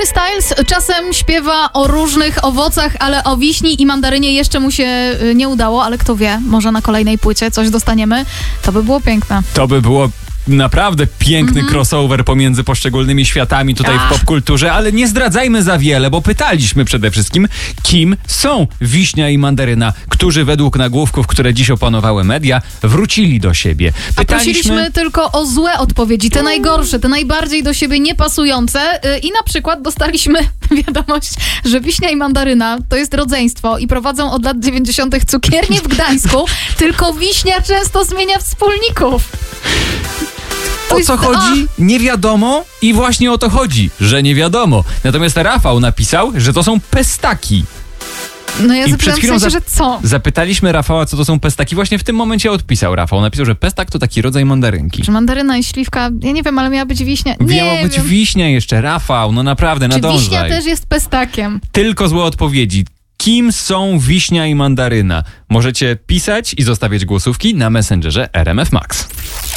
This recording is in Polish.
Styles czasem śpiewa o różnych owocach, ale o wiśni i mandarynie jeszcze mu się nie udało, ale kto wie, może na kolejnej płycie coś dostaniemy. To by było piękne. To by było naprawdę piękny crossover pomiędzy poszczególnymi światami tutaj w popkulturze, ale nie zdradzajmy za wiele, bo pytaliśmy przede wszystkim, kim są Wiśnia i Mandaryna, którzy według nagłówków, które dziś opanowały media, wrócili do siebie. A prosiliśmy tylko o złe odpowiedzi, te najgorsze, te najbardziej do siebie niepasujące i na przykład dostaliśmy wiadomość, że Wiśnia i Mandaryna to jest rodzeństwo i prowadzą od lat 90. cukiernię w Gdańsku, tylko Wiśnia często zmienia wspólników. O co chodzi? Nie wiadomo i właśnie o to chodzi, że nie wiadomo. Natomiast Rafał napisał, że to są pestaki. No ja zapytałem w sensie, że co? Zapytaliśmy Rafała, co to są pestaki. Właśnie w tym momencie odpisał Rafał. Napisał, że pestak to taki rodzaj mandarynki. Czy mandaryna i śliwka? Ja nie wiem, ale miała być wiśnia. Miała być wiśnia jeszcze, Rafał. No naprawdę, nadążaj. Czy wiśnia też jest pestakiem? Tylko złe odpowiedzi. Kim są Wiśnia i Mandaryna? Możecie pisać i zostawiać głosówki na Messengerze RMF Max.